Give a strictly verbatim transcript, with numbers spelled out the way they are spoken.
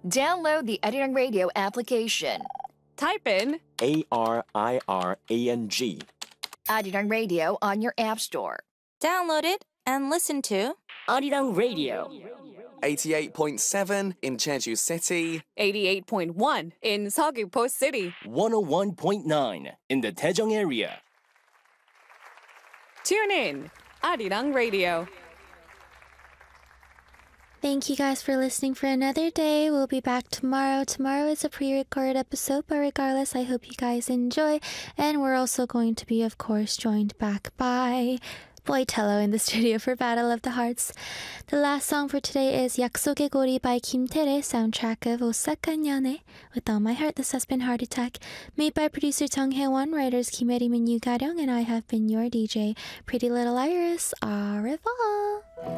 Download the Arirang Radio application. Type in A R I R A N G. Arirang Radio on your app store. Download it and listen to Arirang Radio. eighty-eight point seven in Jeju City. eighty-eight point one in Seogwipo City. one oh one point nine in the Daejeong area. Tune in, Arirang Radio. Thank you guys for listening for another day. We'll be back tomorrow. Tomorrow is a pre-recorded episode, but regardless, I hope you guys enjoy. And we're also going to be, of course, joined back by Boitello in the studio for Battle of the Hearts. The last song for today is 약속의 고리 by Kim Tae-ri, soundtrack of 오싹한 연애. With all my heart, this has been Heart Attack, made by producer Jung Hae-won, writers Kim Eri-min, Yu Ga-ryung, and I have been your D J, Pretty Little Iris. Au revoir!